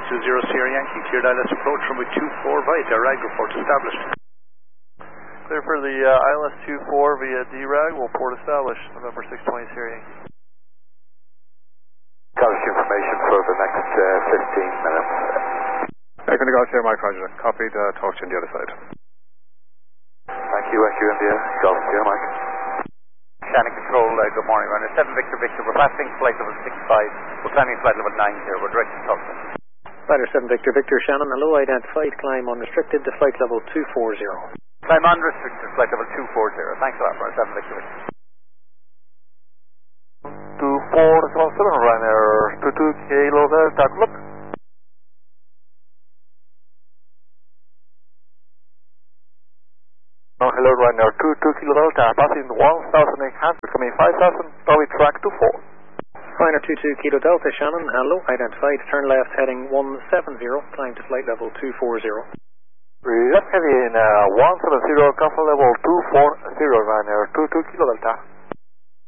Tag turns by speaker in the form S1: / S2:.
S1: Sierra Yankee, cleared ILS approach runway 24 via DRAG, report established.
S2: Clear for the ILS 24 via DRAG, we'll port establish, November 620 Sierra Yankee.
S3: Establish information for the next 15 minutes.
S4: Going to go Sierra Mike, Roger. Copied, talk to you on the other side.
S3: Thank you, India, Golf Sierra Mike.
S5: Shannon Control, good morning. Runner 7 Victor Victor, we're passing flight level 65, we're climbing flight level 9 here, we're directed to Tulsa.
S6: Rider 7 Victor Victor, Shannon, hello, identified, climb unrestricted to flight level 240.
S5: Climb unrestricted, flight level 240, thanks a lot, Runner 7 Victor Victor.
S2: 2477, Ryanair 22 Kilo Delta, look. Hello, Ryanair 22 Kilo Delta, passing 1,800, becoming 5,000, Bowie track 24.
S6: Ryanair 22 Kilo Delta, Shannon, hello, identified, turn left heading 170, climb to flight level 240.
S2: Left heading 170, comfort level 240, Ryanair 22 Kilo Delta.